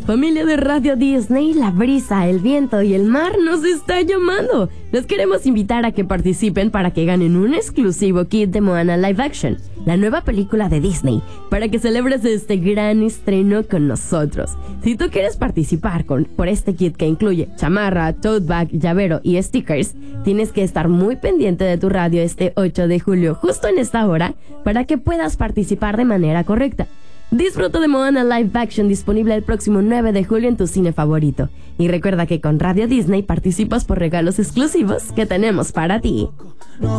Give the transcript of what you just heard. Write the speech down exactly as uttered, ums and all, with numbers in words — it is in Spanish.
Familia de Radio Disney, la brisa, el viento y el mar nos está llamando. Los queremos invitar a que participen para que ganen un exclusivo kit de Moana Live Action, la nueva película de Disney, para que celebres este gran estreno con nosotros. Si tú quieres participar con, por este kit que incluye chamarra, tote bag, llavero y stickers, tienes que estar muy pendiente de tu radio este ocho de julio, justo en esta hora, para que puedas participar de manera correcta. Disfruta de Moana Live Action, disponible el próximo nueve de julio en tu cine favorito. Y recuerda que con Radio Disney participas por regalos exclusivos que tenemos para ti.